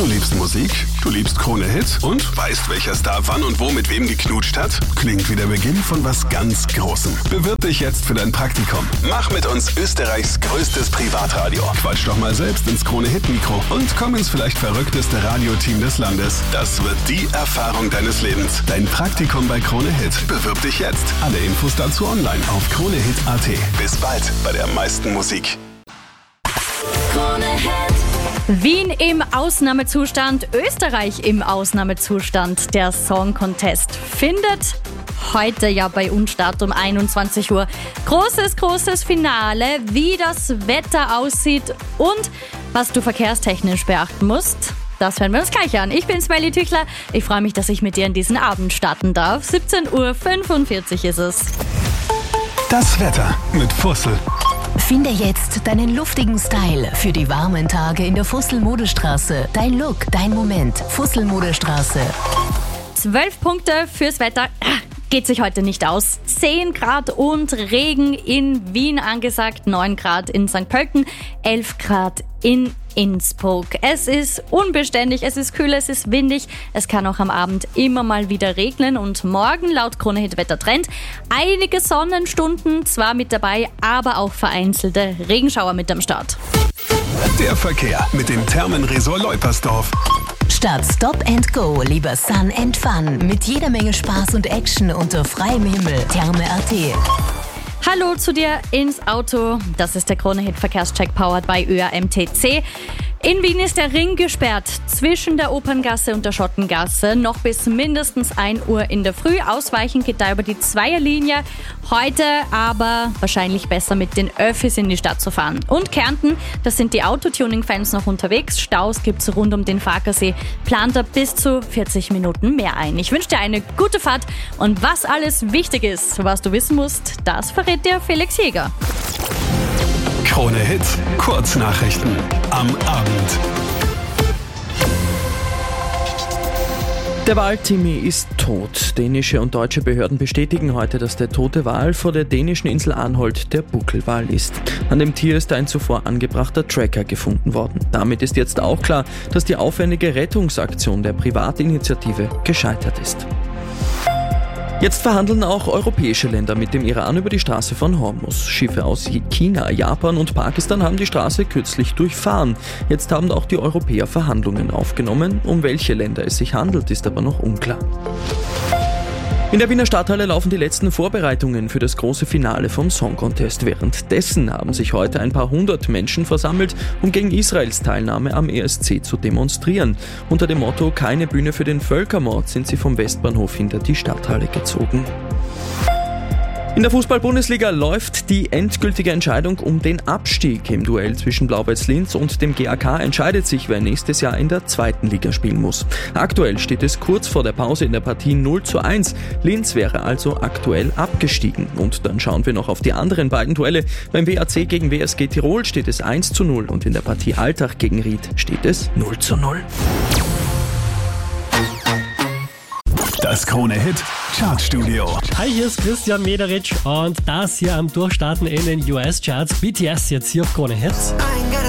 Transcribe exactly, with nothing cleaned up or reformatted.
Du liebst Musik, du liebst Krone Hit und weißt, welcher Star wann und wo mit wem geknutscht hat? Klingt wie der Beginn von was ganz Großem. Bewirb dich jetzt für dein Praktikum. Mach mit uns Österreichs größtes Privatradio. Quatsch doch mal selbst ins Krone Hit Mikro und komm ins vielleicht verrückteste Radioteam des Landes. Das wird die Erfahrung deines Lebens. Dein Praktikum bei Krone Hit. Bewirb dich jetzt. Alle Infos dazu online auf kronehit punkt at. Bis bald bei der meisten Musik. Krone Hit. Wien im Ausnahmezustand, Österreich im Ausnahmezustand. Der Song Contest findet heute ja bei uns statt um einundzwanzig Uhr. Großes, großes Finale, wie das Wetter aussieht und was du verkehrstechnisch beachten musst. Das hören wir uns gleich an. Ich bin Smelly Tüchler. Ich freue mich, dass ich mit dir in diesen Abend starten darf. siebzehn Uhr fünfundvierzig ist es. Das Wetter mit Fussel. Finde jetzt deinen luftigen Style für die warmen Tage in der Fussel-Modestraße. Dein Look, dein Moment. Fussel-Modestraße. Zwölf Punkte fürs Wetter. Geht sich heute nicht aus. zehn Grad und Regen in Wien angesagt, neun Grad in Sankt Pölten, elf Grad in Innsbruck. Es ist unbeständig, es ist kühl, es ist windig. Es kann auch am Abend immer mal wieder regnen und morgen laut Krone Hit Wettertrend einige Sonnenstunden zwar mit dabei, aber auch vereinzelte Regenschauer mit am Start. Der Verkehr mit dem Thermenresort Leupersdorf. Statt Stop and Go lieber Sun and Fun mit jeder Menge Spaß und Action unter freiem Himmel. Therme punkt at. Hallo zu dir ins Auto. Das ist der Krone Hit Verkehrscheck powered by Ö A M T C. In Wien ist der Ring gesperrt zwischen der Operngasse und der Schottengasse. Noch bis mindestens ein Uhr in der Früh. Ausweichen geht da über die Zweierlinie. Heute aber wahrscheinlich besser mit den Öffis in die Stadt zu fahren. Und Kärnten, das sind die Autotuning-Fans noch unterwegs. Staus gibt's rund um den Farkasee. Plant da bis zu vierzig Minuten mehr ein. Ich wünsche dir eine gute Fahrt. Und was alles wichtig ist, was du wissen musst, das verrät dir Felix Jäger. Krone Hit, Kurznachrichten am Abend. Der Wal-Timmy ist tot. Dänische und deutsche Behörden bestätigen heute, dass der tote Wal vor der dänischen Insel Arnhold der Buckelwal ist. An dem Tier ist ein zuvor angebrachter Tracker gefunden worden. Damit ist jetzt auch klar, dass die aufwendige Rettungsaktion der Privatinitiative gescheitert ist. Jetzt verhandeln auch europäische Länder mit dem Iran über die Straße von Hormuz. Schiffe aus China, Japan und Pakistan haben die Straße kürzlich durchfahren. Jetzt haben auch die Europäer Verhandlungen aufgenommen. Um welche Länder es sich handelt, ist aber noch unklar. In der Wiener Stadthalle laufen die letzten Vorbereitungen für das große Finale vom Song Contest. Währenddessen haben sich heute ein paar hundert Menschen versammelt, um gegen Israels Teilnahme am E S C zu demonstrieren. Unter dem Motto "Keine Bühne für den Völkermord" sind sie vom Westbahnhof hinter die Stadthalle gezogen. In der Fußball-Bundesliga läuft die endgültige Entscheidung um den Abstieg. Im Duell zwischen Blau-Weiß Linz und dem G A K entscheidet sich, wer nächstes Jahr in der zweiten Liga spielen muss. Aktuell steht es kurz vor der Pause in der Partie null zu eins. Linz wäre also aktuell abgestiegen. Und dann schauen wir noch auf die anderen beiden Duelle. Beim W A C gegen W S G Tirol steht es eins zu null und in der Partie Altach gegen Ried steht es null zu null. Das Krone Hit Chartstudio. Hi, hier ist Christian Mederitsch und das hier am Durchstarten in den U S-Charts. B T S jetzt hier auf Krone Hits.